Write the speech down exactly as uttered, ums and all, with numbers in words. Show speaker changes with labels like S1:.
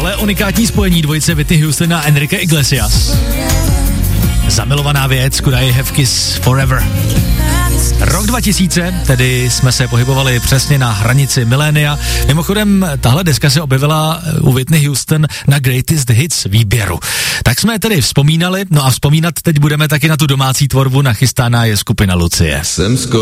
S1: Tohle je unikátní spojení dvojice Whitney Houston a Enrique Iglesias. Zamilovaná věc, could I have kiss forever. Rok dva tisíce, tedy jsme se pohybovali přesně na hranici milénia. Mimochodem, tahle deska se objevila u Whitney Houston na Greatest Hits výběru. Tak jsme tedy vzpomínali, no a vzpomínat teď budeme taky na tu domácí tvorbu, nachystána je skupina Lucie.
S2: Jsem